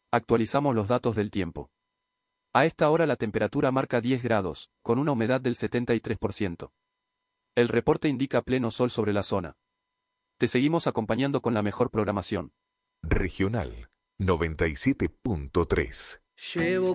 Actualizamos los datos del tiempo. A esta hora la temperatura marca 10 grados, con una humedad del 73%. El reporte indica pleno sol sobre la zona. Te seguimos acompañando con la mejor programación. Regional 97.3. Llevo